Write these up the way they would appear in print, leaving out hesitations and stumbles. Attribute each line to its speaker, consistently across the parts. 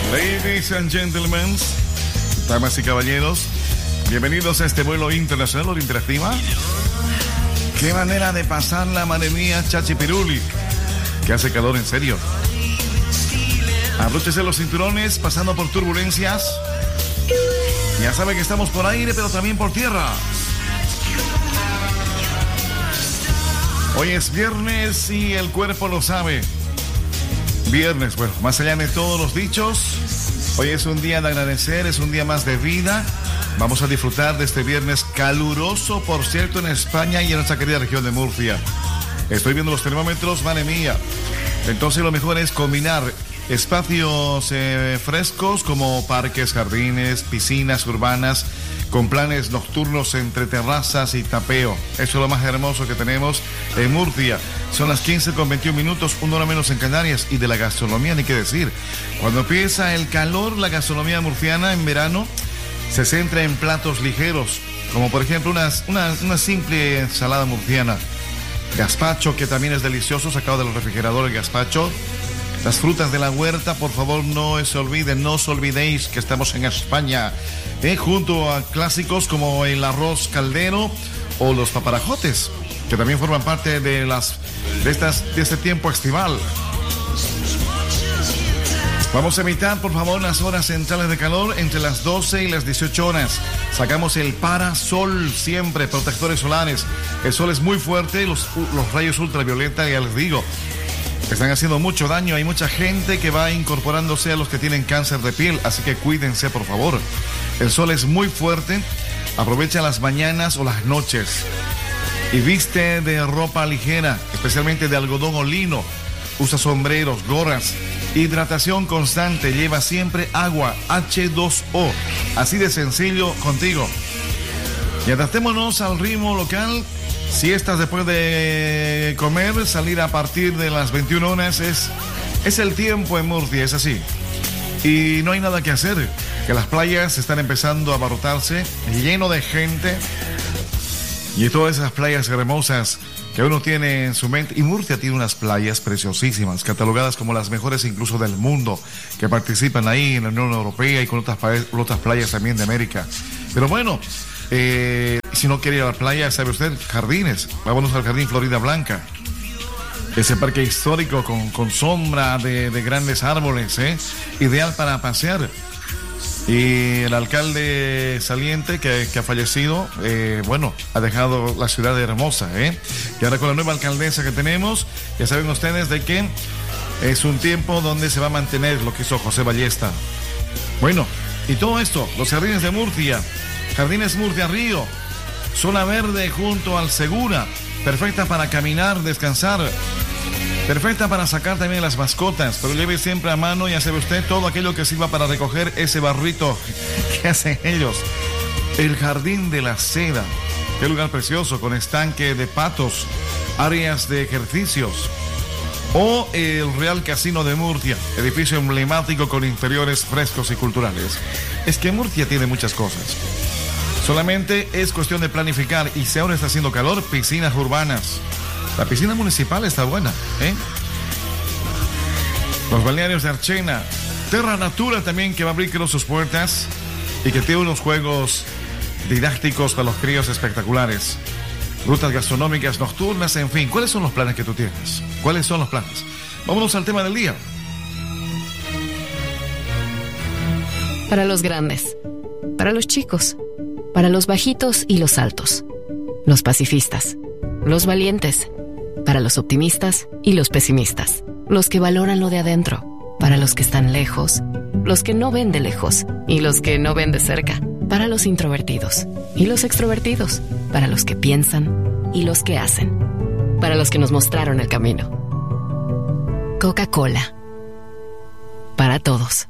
Speaker 1: Ladies and gentlemen, damas y caballeros, bienvenidos a este vuelo internacional Hora Interactiva. Qué manera de pasarla, madre mía, Chachi Piruli, que hace calor en serio. Abróchese los cinturones, pasando por turbulencias. Ya sabe que estamos por aire, pero también por tierra. Hoy es viernes y el cuerpo lo sabe. Viernes, bueno, más allá de todos los dichos, hoy es un día de agradecer, es un día más de vida. Vamos a disfrutar de este viernes caluroso, por cierto, en España y en nuestra querida región de Murcia. Estoy viendo los termómetros, madre mía. Entonces lo mejor es combinar espacios frescos como parques, jardines, piscinas urbanas, con planes nocturnos entre terrazas y tapeo. Eso es lo más hermoso que tenemos en Murcia. Son las 15:21, una hora menos en Canarias. Y de la gastronomía ni qué decir. Cuando empieza el calor, la gastronomía murciana en verano se centra en platos ligeros, como por ejemplo una simple ensalada murciana. Gazpacho, que también es delicioso, sacado del refrigerador el gazpacho. Las frutas de la huerta, por favor, no se olviden, no os olvidéis que estamos en España, junto a clásicos como el arroz caldero o los paparajotes, que también forman parte de este tiempo estival. Vamos a evitar, por favor, las horas centrales de calor entre las 12 y las 18 horas. Sacamos el parasol siempre, protectores solares. El sol es muy fuerte, los rayos ultravioleta, ya les digo, están haciendo mucho daño. Hay mucha gente que va incorporándose a los que tienen cáncer de piel, así que cuídense, por favor. El sol es muy fuerte, aprovecha las mañanas o las noches. Y viste de ropa ligera, especialmente de algodón o lino. Usa sombreros, gorras. Hidratación constante, lleva siempre agua, H2O. Así de sencillo contigo. Y adaptémonos al ritmo local. Siestas después de comer, salir a partir de las 21 horas es el tiempo en Murcia, es así. Y no hay nada que hacer, que las playas están empezando a abarrotarse, lleno de gente. Y todas esas playas hermosas que uno tiene en su mente. Y Murcia tiene unas playas preciosísimas, catalogadas como las mejores incluso del mundo, que participan ahí en la Unión Europea y con otras playas también de América. Pero bueno, si no quiere ir a la playa, sabe usted, jardines. Vámonos al Jardín Florida Blanca. Ese parque histórico con sombra de grandes árboles, ideal para pasear. Y el alcalde saliente que ha fallecido, ha dejado la ciudad hermosa, Y ahora con la nueva alcaldesa que tenemos, ya saben ustedes de que es un tiempo donde se va a mantener lo que hizo José Ballesta. Bueno, y todo esto, los jardines de Murcia, Jardines Murcia Río, zona verde junto al Segura, perfecta para caminar, descansar, perfecta para sacar también las mascotas, pero lleve siempre a mano, ya sabe usted, todo aquello que sirva para recoger ese barrito que hacen ellos. El Jardín de la Seda, qué lugar precioso, con estanque de patos, áreas de ejercicios. O el Real Casino de Murcia, edificio emblemático con interiores frescos y culturales. Es que Murcia tiene muchas cosas. Solamente es cuestión de planificar. Y si ahora está haciendo calor, piscinas urbanas. La piscina municipal está buena, Los balnearios de Archena. Terra Natura también, que va a abrir sus puertas y que tiene unos juegos didácticos para los críos espectaculares. Rutas gastronómicas nocturnas, en fin. ¿Cuáles son los planes que tú tienes? ¿Cuáles son los planes? Vámonos al tema del día.
Speaker 2: Para los grandes, para los chicos, para los bajitos y los altos, los pacifistas, los valientes, para los optimistas y los pesimistas, los que valoran lo de adentro, para los que están lejos, los que no ven de lejos y los que no ven de cerca, para los introvertidos y los extrovertidos, para los que piensan y los que hacen, para los que nos mostraron el camino. Coca-Cola, para todos.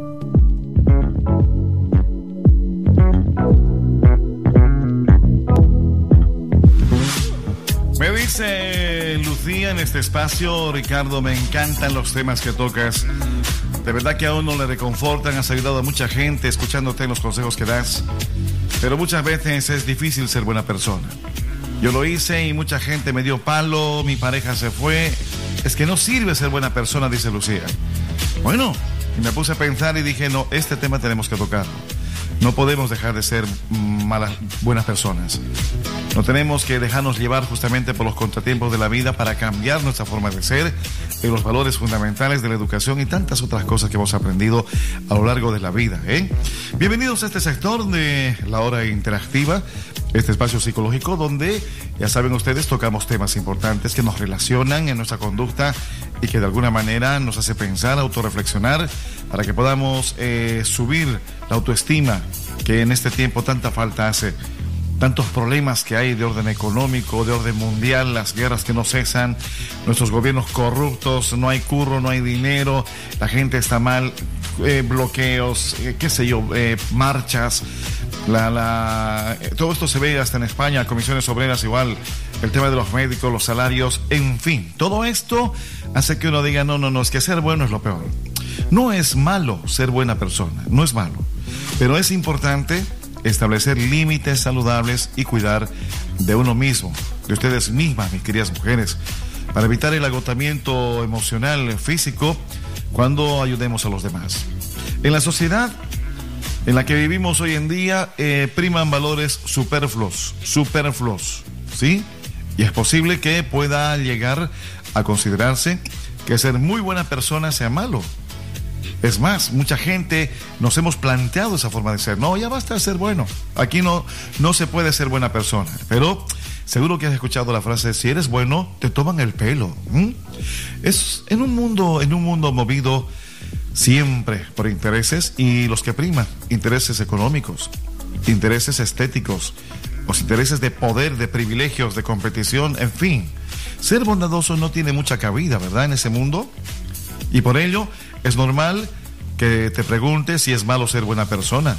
Speaker 1: Me dice Lucía en este espacio: Ricardo, me encantan los temas que tocas. De verdad que a uno le reconfortan, has ayudado a mucha gente escuchándote en los consejos que das. Pero muchas veces es difícil ser buena persona. Yo lo hice y mucha gente me dio palo, mi pareja se fue. Es que no sirve ser buena persona, dice Lucía. Bueno, Y me puse a pensar y dije, no, este tema tenemos que tocarlo. No podemos dejar de ser buenas personas. No tenemos que dejarnos llevar justamente por los contratiempos de la vida para cambiar nuestra forma de ser, los valores fundamentales de la educación y tantas otras cosas que hemos aprendido a lo largo de la vida, ¿eh? Bienvenidos a este sector de la hora interactiva, este espacio psicológico donde, ya saben ustedes, tocamos temas importantes que nos relacionan en nuestra conducta y que de alguna manera nos hace pensar, autorreflexionar, para que podamos subir la autoestima que en este tiempo tanta falta hace. Tantos problemas que hay de orden económico, de orden mundial, las guerras que no cesan, nuestros gobiernos corruptos, no hay curro, no hay dinero, la gente está mal, bloqueos, marchas, todo esto se ve hasta en España, comisiones obreras igual, el tema de los médicos, los salarios, en fin, todo esto hace que uno diga, no, es que ser bueno es lo peor. No es malo ser buena persona, no es malo, pero es importante establecer límites saludables y cuidar de uno mismo, de ustedes mismas, mis queridas mujeres, para evitar el agotamiento emocional, físico, cuando ayudemos a los demás. En la sociedad en la que vivimos hoy en día, priman valores superfluos, ¿sí? Y es posible que pueda llegar a considerarse que ser muy buena persona sea malo. Es más, mucha gente nos hemos planteado esa forma de ser. No, ya basta de ser bueno. Aquí no se puede ser buena persona. Pero seguro que has escuchado la frase, si eres bueno, te toman el pelo. Es en un mundo movido siempre por intereses, y los que priman, intereses económicos, intereses estéticos, los intereses de poder, de privilegios, de competición, en fin. Ser bondadoso no tiene mucha cabida, ¿verdad?, en ese mundo. Y por ello es normal que te preguntes si es malo ser buena persona.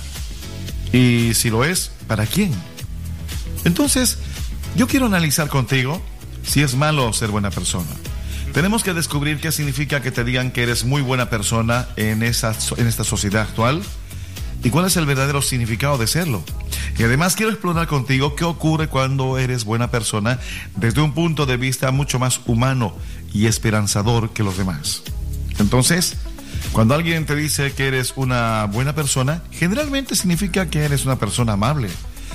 Speaker 1: Y si lo es, ¿para quién? Entonces, yo quiero analizar contigo si es malo ser buena persona. Tenemos que descubrir qué significa que te digan que eres muy buena persona en esta sociedad actual y cuál es el verdadero significado de serlo. Y además quiero explorar contigo qué ocurre cuando eres buena persona desde un punto de vista mucho más humano y esperanzador que los demás. Entonces, cuando alguien te dice que eres una buena persona, generalmente significa que eres una persona amable,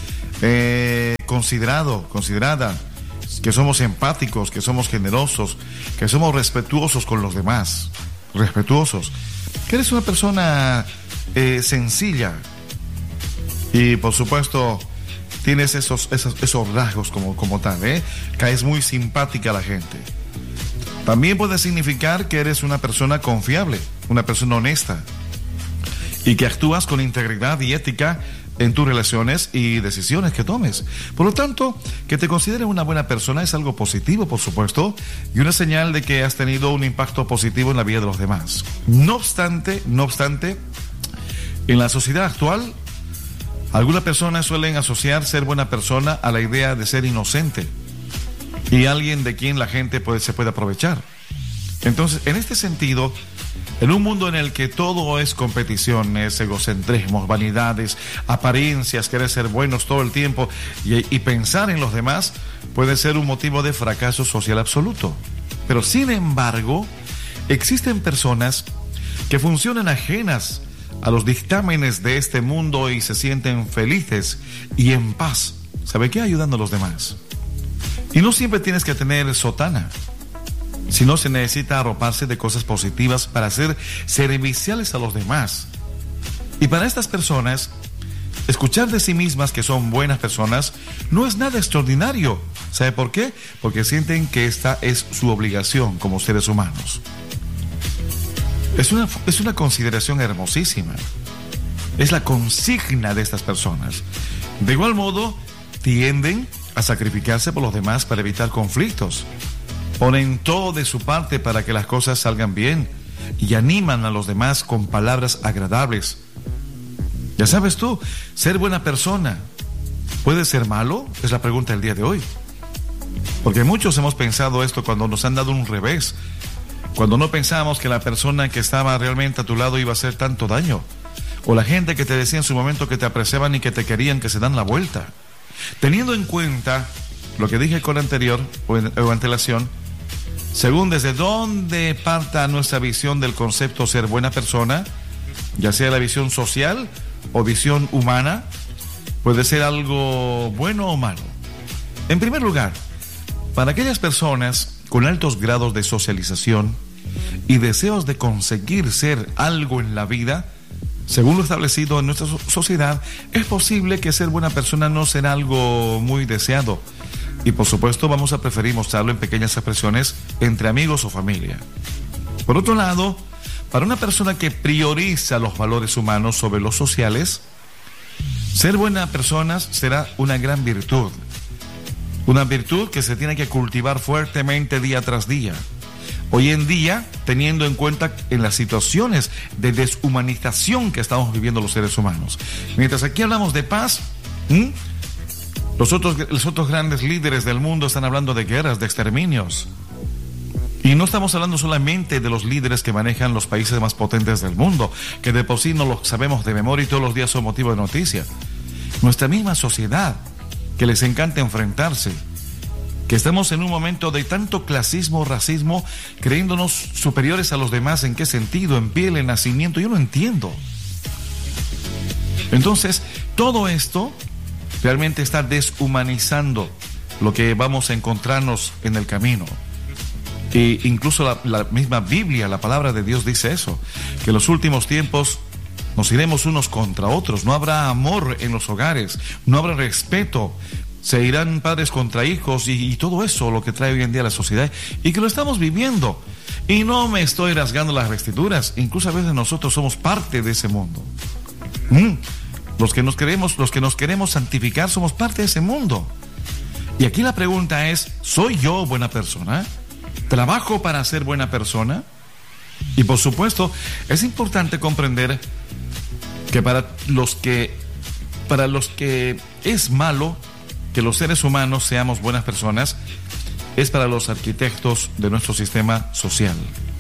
Speaker 1: considerada, que somos empáticos, que somos generosos, que somos respetuosos con los demás, que eres una persona sencilla y por supuesto tienes esos rasgos como tal, caes muy simpática a la gente. También puede significar que eres una persona confiable, una persona honesta y que actúas con integridad y ética en tus relaciones y decisiones que tomes. Por lo tanto, que te consideres una buena persona es algo positivo, por supuesto, y una señal de que has tenido un impacto positivo en la vida de los demás. No obstante, en la sociedad actual, algunas personas suelen asociar ser buena persona a la idea de ser inocente y alguien de quien la gente se puede aprovechar. Entonces, en este sentido, en un mundo en el que todo es competiciones, egocentrismos, vanidades, apariencias, querer ser buenos todo el tiempo y pensar en los demás, puede ser un motivo de fracaso social absoluto. Pero sin embargo, existen personas que funcionan ajenas a los dictámenes de este mundo y se sienten felices y en paz. ¿Sabe qué? Ayudando a los demás. Y no siempre tienes que tener sotana, sino se necesita arroparse de cosas positivas para ser serviciales a los demás. Y para estas personas, escuchar de sí mismas que son buenas personas no es nada extraordinario. ¿Sabe por qué? Porque sienten que esta es su obligación como seres humanos. Es una consideración hermosísima. Es la consigna de estas personas. De igual modo, tienden a sacrificarse por los demás para evitar conflictos. Ponen todo de su parte para que las cosas salgan bien y animan a los demás con palabras agradables. Ya sabes tú, ser buena persona, ¿puede ser malo? Es la pregunta del día de hoy. Porque muchos hemos pensado esto cuando nos han dado un revés, cuando no pensábamos que la persona que estaba realmente a tu lado iba a hacer tanto daño, o la gente que te decía en su momento que te apreciaban y que te querían, que se dan la vuelta. Teniendo en cuenta lo que dije con anterior o antelación, según desde dónde parta nuestra visión del concepto ser buena persona, ya sea la visión social o visión humana, puede ser algo bueno o malo. En primer lugar, para aquellas personas con altos grados de socialización y deseos de conseguir ser algo en la vida, según lo establecido en nuestra sociedad, es posible que ser buena persona no será algo muy deseado. Y por supuesto vamos a preferir mostrarlo en pequeñas expresiones entre amigos o familia. Por otro lado, para una persona que prioriza los valores humanos sobre los sociales, ser buena persona será una gran virtud. Una virtud que se tiene que cultivar fuertemente día tras día. Hoy en día, teniendo en cuenta en las situaciones de deshumanización que estamos viviendo los seres humanos. Mientras aquí hablamos de paz, los otros grandes líderes del mundo están hablando de guerras, de exterminios. Y no estamos hablando solamente de los líderes que manejan los países más potentes del mundo, que de por sí no lo sabemos de memoria y todos los días son motivo de noticia. Nuestra misma sociedad, que les encanta enfrentarse, que estamos en un momento de tanto clasismo, racismo, creyéndonos superiores a los demás. ¿En qué sentido? ¿En piel, en nacimiento? Yo no entiendo. Entonces, todo esto realmente está deshumanizando lo que vamos a encontrarnos en el camino. E incluso la misma Biblia, la palabra de Dios dice eso, que en los últimos tiempos nos iremos unos contra otros, no habrá amor en los hogares, no habrá respeto, se irán padres contra hijos y todo eso, lo que trae hoy en día la sociedad, y que lo estamos viviendo. Y no me estoy rasgando las vestiduras, incluso a veces nosotros somos parte de ese mundo. Los que nos queremos santificar somos parte de ese mundo. Y aquí la pregunta es, ¿soy yo buena persona? ¿Trabajo para ser buena persona? Y por supuesto, es importante comprender que para los que es malo que los seres humanos seamos buenas personas, es para los arquitectos de nuestro sistema social.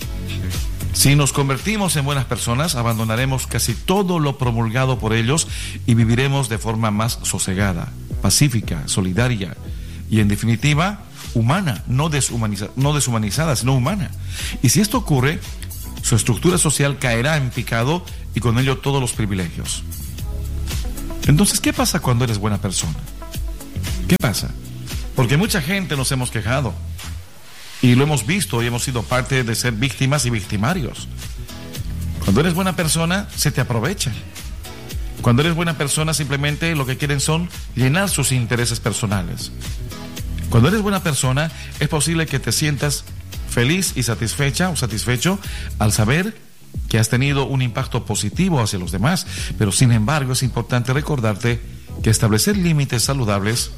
Speaker 1: Si nos convertimos en buenas personas, abandonaremos casi todo lo promulgado por ellos y viviremos de forma más sosegada, pacífica, solidaria y, en definitiva, humana, no deshumanizada, sino humana. Y si esto ocurre, su estructura social caerá en picado y con ello todos los privilegios. Entonces, ¿qué pasa cuando eres buena persona? ¿Qué pasa? Porque mucha gente nos hemos quejado y lo hemos visto y hemos sido parte de ser víctimas y victimarios. Cuando eres buena persona, se te aprovechan. Cuando eres buena persona, simplemente lo que quieren son llenar sus intereses personales. Cuando eres buena persona, es posible que te sientas feliz y satisfecha o satisfecho al saber que has tenido un impacto positivo hacia los demás. Pero sin embargo, es importante recordarte que establecer límites saludables,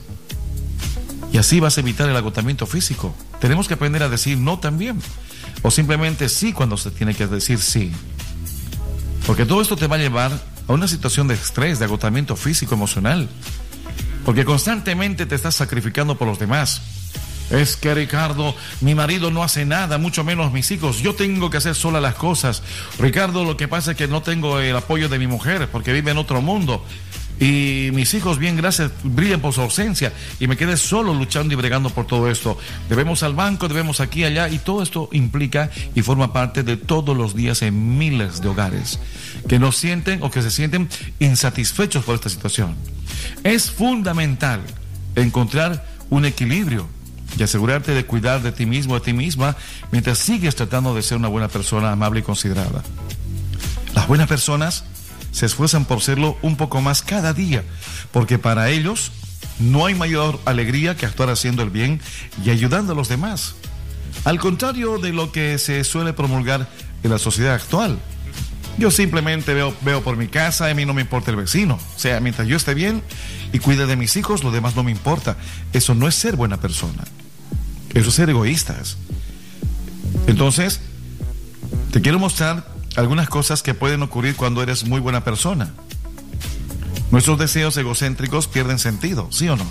Speaker 1: y así vas a evitar el agotamiento físico. Tenemos que aprender a decir no también, o simplemente sí cuando se tiene que decir sí. Porque todo esto te va a llevar a una situación de estrés, de agotamiento físico, emocional. Porque constantemente te estás sacrificando por los demás. Es que, Ricardo, mi marido no hace nada, mucho menos mis hijos. Yo tengo que hacer sola las cosas. Ricardo, lo que pasa es que no tengo el apoyo de mi mujer porque vive en otro mundo. Y mis hijos, bien, gracias, brillan por su ausencia. Y me quedé solo luchando y bregando por todo esto. Debemos al banco, debemos aquí, allá. Y todo esto implica y forma parte de todos los días en miles de hogares que no sienten o que se sienten insatisfechos por esta situación. Es fundamental encontrar un equilibrio y asegurarte de cuidar de ti mismo, de ti misma, mientras sigues tratando de ser una buena persona, amable y considerada. Las buenas personas se esfuerzan por serlo un poco más cada día, porque para ellos no hay mayor alegría que actuar haciendo el bien y ayudando a los demás. Al contrario de lo que se suele promulgar en la sociedad actual. Yo simplemente veo por mi casa, a mí no me importa el vecino. O sea, mientras yo esté bien y cuide de mis hijos, lo demás no me importa. Eso no es ser buena persona. Eso es ser egoístas. Entonces, te quiero mostrar algunas cosas que pueden ocurrir cuando eres muy buena persona. Nuestros deseos egocéntricos pierden sentido, ¿sí o no?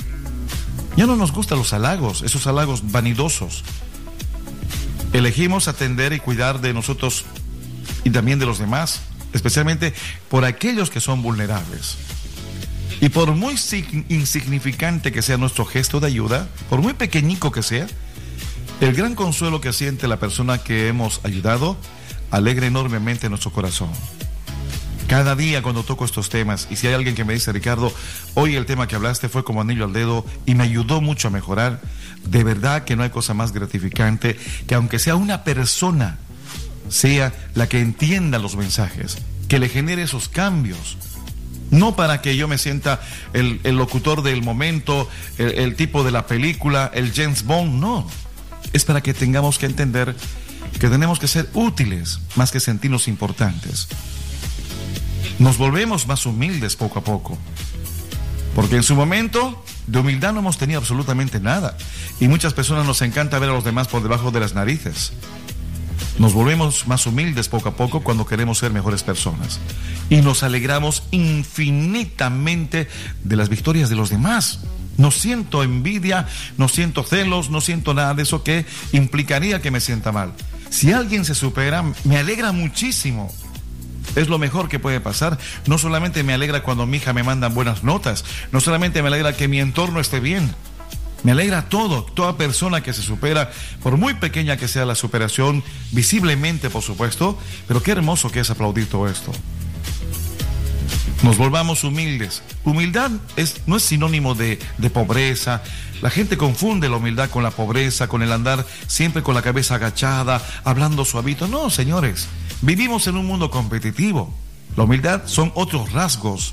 Speaker 1: Ya no nos gustan los halagos, esos halagos vanidosos. Elegimos atender y cuidar de nosotros y también de los demás, especialmente por aquellos que son vulnerables. Y por muy insignificante que sea nuestro gesto de ayuda, por muy pequeñico que sea, El gran consuelo que siente la persona que hemos ayudado alegra enormemente nuestro corazón. Cada día cuando toco estos temas, y si hay alguien que me dice, Ricardo, hoy el tema que hablaste fue como anillo al dedo y me ayudó mucho a mejorar, de verdad que no hay cosa más gratificante que aunque sea una persona, sea la que entienda los mensajes, que le genere esos cambios. No para que yo me sienta el locutor del momento, el tipo de la película, el James Bond, no. Es para que tengamos que entender que tenemos que ser útiles más que sentirnos importantes. Nos volvemos más humildes poco a poco, porque en su momento de humildad no hemos tenido absolutamente nada, y muchas personas nos encanta ver a los demás por debajo de las narices. Nos volvemos más humildes poco a poco cuando queremos ser mejores personas, y nos alegramos infinitamente de las victorias de los demás. No siento envidia, no siento celos, no siento nada de eso que implicaría que me sienta mal. Si alguien se supera, me alegra muchísimo. Es lo mejor que puede pasar. No solamente me alegra cuando mi hija me manda buenas notas, no solamente me alegra que mi entorno esté bien, me alegra todo, toda persona que se supera, por muy pequeña que sea la superación, visiblemente por supuesto, pero qué hermoso que es aplaudir todo esto. Nos volvamos humildes. Humildad no es sinónimo de pobreza. La gente confunde la humildad con la pobreza, con el andar siempre con la cabeza agachada, hablando suavito. No, señores, vivimos en un mundo competitivo. La humildad son otros rasgos.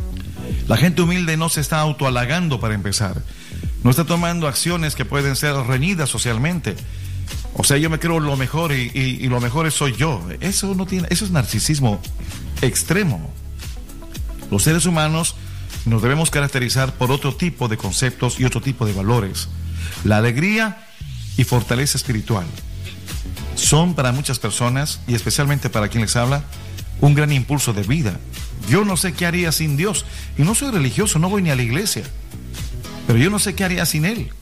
Speaker 1: La gente humilde no se está autohalagando para empezar. No está tomando acciones que pueden ser reñidas socialmente. O sea, yo me creo lo mejor y lo mejor soy yo. Eso es narcisismo extremo. Los seres humanos nos debemos caracterizar por otro tipo de conceptos y otro tipo de valores. La alegría y fortaleza espiritual son para muchas personas, y especialmente para quien les habla, un gran impulso de vida. Yo no sé qué haría sin Dios, y no soy religioso, no voy ni a la iglesia, pero yo no sé qué haría sin Él.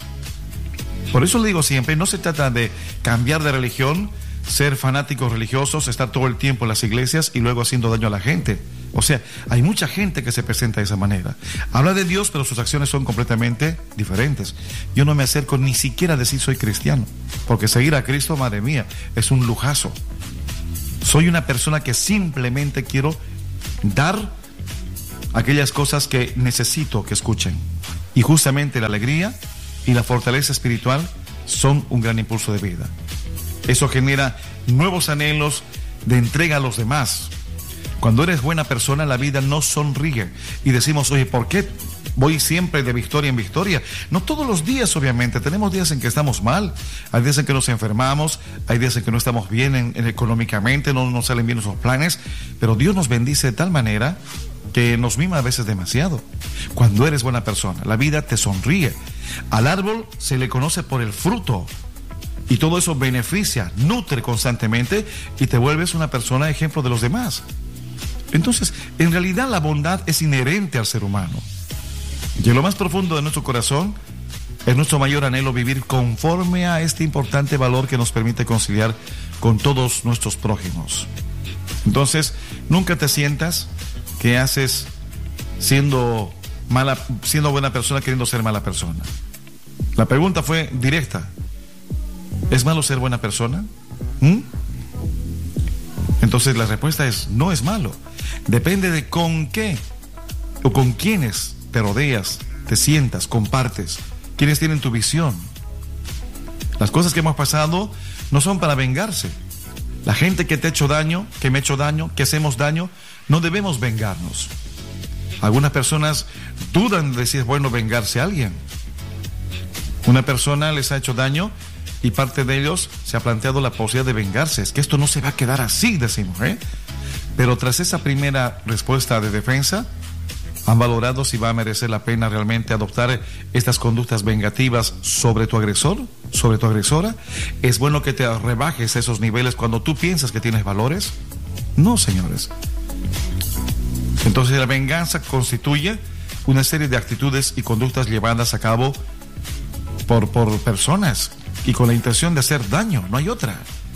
Speaker 1: Por eso le digo siempre, no se trata de cambiar de religión, ser fanáticos religiosos, estar todo el tiempo en las iglesias y luego haciendo daño a la gente. O sea, hay mucha gente que se presenta de esa manera. Habla de Dios, pero sus acciones son completamente diferentes. Yo no me acerco ni siquiera a decir soy cristiano, porque seguir a Cristo, madre mía, es un lujazo. Soy una persona que simplemente quiero dar aquellas cosas que necesito que escuchen. Y justamente la alegría y la fortaleza espiritual son un gran impulso de vida. Eso genera nuevos anhelos de entrega a los demás. Cuando eres buena persona, la vida no sonríe. Y decimos, oye, ¿por qué voy siempre de victoria en victoria? No todos los días, obviamente. Tenemos días en que estamos mal. Hay días en que nos enfermamos. Hay días en que no estamos bien económicamente. No nos salen bien nuestros planes. Pero Dios nos bendice de tal manera que nos mima a veces demasiado. Cuando eres buena persona, la vida te sonríe. Al árbol se le conoce por el fruto. Y todo eso beneficia, nutre constantemente y te vuelves una persona ejemplo de los demás. Entonces, en realidad la bondad es inherente al ser humano. Y en lo más profundo de nuestro corazón es nuestro mayor anhelo vivir conforme a este importante valor que nos permite conciliar con todos nuestros prójimos. Entonces, nunca te sientas que haces siendo buena persona queriendo ser mala persona. La pregunta fue directa. ¿Es malo ser buena persona? Entonces la respuesta es, no es malo. Depende de con qué o con quiénes te rodeas, te sientas, compartes, quiénes tienen tu visión. Las cosas que hemos pasado no son para vengarse. La gente que te ha hecho daño, que me ha hecho daño, que hacemos daño, no debemos vengarnos. Algunas personas dudan de si es bueno vengarse a alguien. Una persona les ha hecho daño y parte de ellos se ha planteado la posibilidad de vengarse. Es que esto no se va a quedar así, decimos, Pero tras esa primera respuesta de defensa, han valorado si va a merecer la pena realmente adoptar estas conductas vengativas sobre tu agresor, sobre tu agresora. ¿Es bueno que te rebajes esos niveles cuando tú piensas que tienes valores? No, señores. Entonces la venganza constituye una serie de actitudes y conductas llevadas a cabo por personas y con la intención de hacer daño, no hay otra.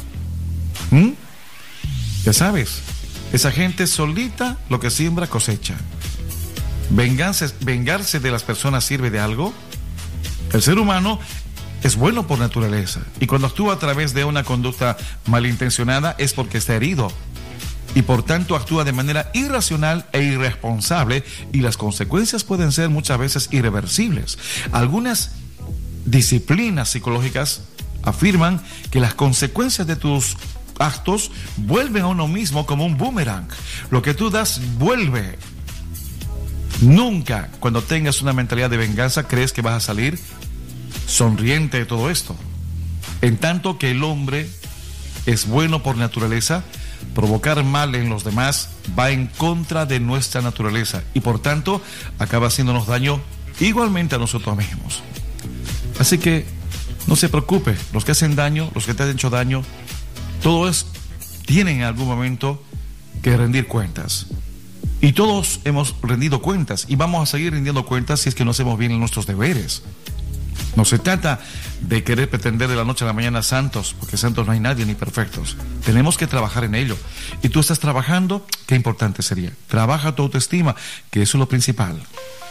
Speaker 1: Ya sabes, esa gente solita lo que siembra cosecha. Vengarse de las personas sirve de algo. El ser humano es bueno por naturaleza. Y cuando actúa a través de una conducta malintencionada es porque está herido. Y por tanto actúa de manera irracional e irresponsable, y las consecuencias pueden ser muchas veces irreversibles. Algunas disciplinas psicológicas afirman que las consecuencias de tus actos vuelven a uno mismo como un boomerang. Lo que tú das vuelve. Nunca, cuando tengas una mentalidad de venganza, crees que vas a salir sonriente de todo esto. En tanto que el hombre es bueno por naturaleza, provocar mal en los demás va en contra de nuestra naturaleza y por tanto acaba haciéndonos daño igualmente a nosotros mismos. Así que no se preocupe, los que hacen daño, los que te han hecho daño, todos tienen en algún momento que rendir cuentas. Y todos hemos rendido cuentas y vamos a seguir rindiendo cuentas si es que no hacemos bien nuestros deberes. No se trata de querer pretender de la noche a la mañana santos, porque santos no hay nadie ni perfectos. Tenemos que trabajar en ello. Y tú estás trabajando, qué importante sería. Trabaja tu autoestima, que eso es lo principal.